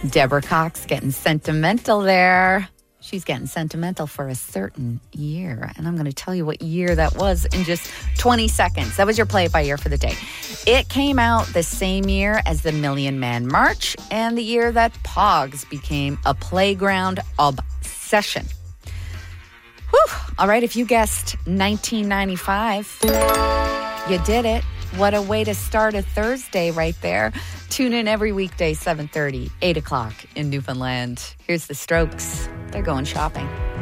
Deborah Cox getting sentimental there. She's getting sentimental for a certain year. And I'm going to tell you what year that was in just 20 seconds. That was your play-by-ear for the day. It came out the same year as the Million Man March and the year that Pogs became a playground obsession. Whew. All right, if you guessed 1995, you did it. What a way to start a Thursday right there. Tune in every weekday, 7:30, 8 o'clock in Newfoundland. Here's the Strokes. They're going shopping.